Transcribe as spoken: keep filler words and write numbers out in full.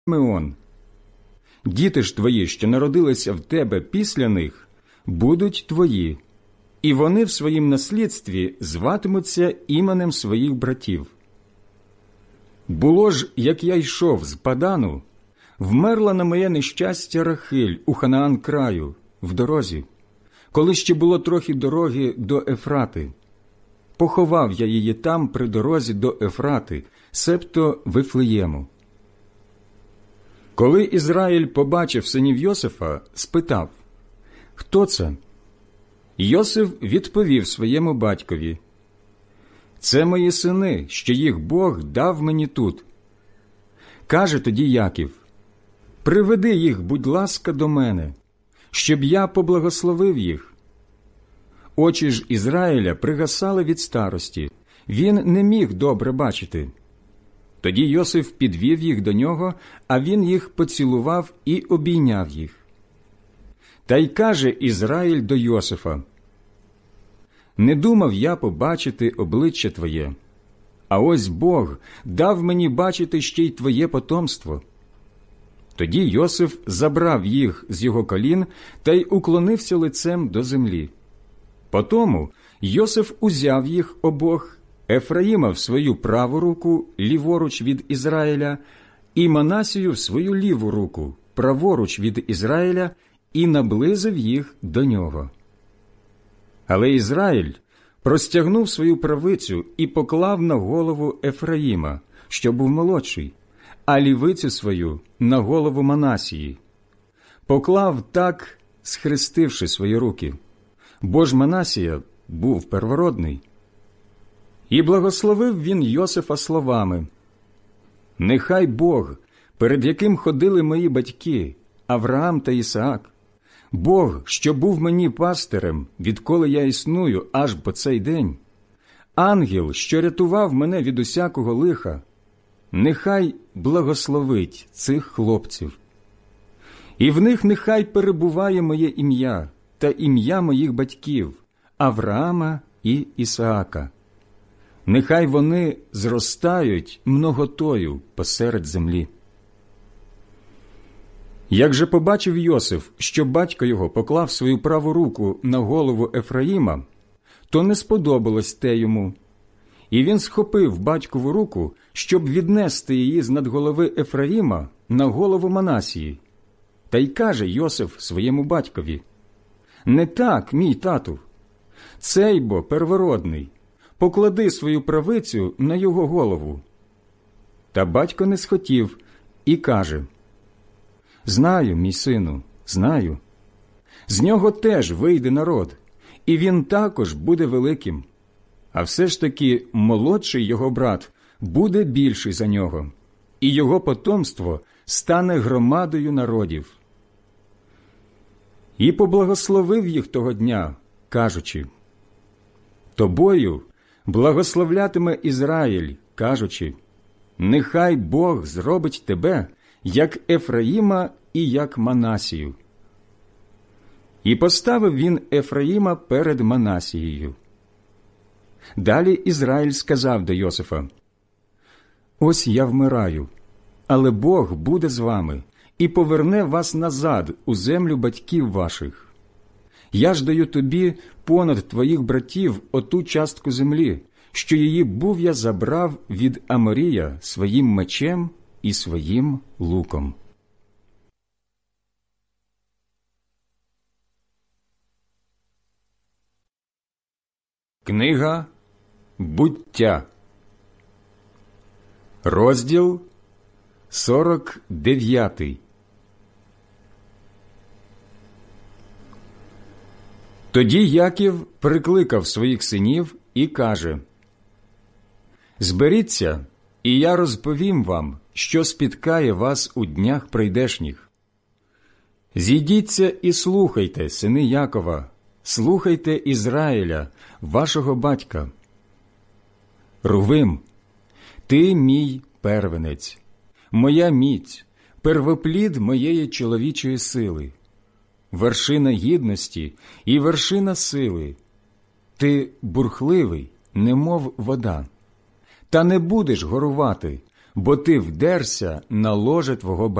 Симеон. Діти ж твої, що народилися в тебе після них, будуть твої, і вони в своїм наслідстві зватимуться іменем своїх братів. Було ж, як я йшов з Падану, вмерла на моє нещастя Рахиль у Ханаан краю, в дорозі, коли ще було трохи дороги до Ефрати. Поховав я її там при дорозі до Ефрати, себто Вифлеєму. Коли Ізраїль побачив синів Йосифа, спитав: «Хто це?» Йосиф відповів своєму батькові: «Це мої сини, що їх Бог дав мені тут». Каже тоді Яків: «Приведи їх, будь ласка, до мене, щоб я поблагословив їх». Очі ж Ізраїля пригасали від старості, він не міг добре бачити. Тоді Йосиф підвів їх до нього, а він їх поцілував і обійняв їх. Та й каже Ізраїль до Йосифа: «Не думав я побачити обличчя твоє, а ось Бог дав мені бачити ще й твоє потомство». Тоді Йосиф забрав їх з його колін та й уклонився лицем до землі. Потому Йосиф узяв їх обох, Ефраїма в свою праву руку, ліворуч від Ізраїля, і Манасію в свою ліву руку, праворуч від Ізраїля, і наблизив їх до нього. Але Ізраїль простягнув свою правицю і поклав на голову Ефраїма, що був молодший, а лівицю свою на голову Манасії. Поклав так, схрестивши свої руки, бо ж Манасія був первородний. І благословив він Йосифа словами: «Нехай Бог, перед яким ходили мої батьки, Авраам та Ісаак, Бог, що був мені пастирем, відколи я існую аж по цей день, ангел, що рятував мене від усякого лиха, нехай благословить цих хлопців. І в них нехай перебуває моє ім'я та ім'я моїх батьків, Авраама і Ісаака. Нехай вони зростають многотою посеред землі». Як же побачив Йосиф, що батько його поклав свою праву руку на голову Ефраїма, то не сподобалось те йому. І він схопив батькову руку, щоб віднести її з над голови Ефраїма на голову Манасії. Та й каже Йосиф своєму батькові: «Не так, мій тату, цей бо первородний, поклади свою правицю на його голову». Та батько не схотів і каже: «Знаю, мій сину, знаю. З нього теж вийде народ, і він також буде великим. А все ж таки молодший його брат буде більший за нього, і його потомство стане громадою народів». І поблагословив їх того дня, кажучи: «Тобою благословлятиме Ізраїль, кажучи: нехай Бог зробить тебе, як Ефраїма і як Манасію». І поставив він Ефраїма перед Манасією. Далі Ізраїль сказав до Йосифа: «Ось я вмираю, але Бог буде з вами і поверне вас назад у землю батьків ваших. Я ж даю тобі понад твоїх братів оту частку землі, що її був я забрав від Аморія своїм мечем і своїм луком». Книга «Буття», розділ сорок дев'ятий. Тоді Яків прикликав своїх синів і каже: «Зберіться, і я розповім вам, що спіткає вас у днях прийдешніх. Зійдіться і слухайте, сини Якова, слухайте Ізраїля, вашого батька. Рувим, ти мій первенець, моя міць, первоплід моєї чоловічої сили, вершина гідності і вершина сили. Ти бурхливий, немов вода, та не будеш горувати, бо ти вдерся на ложе твого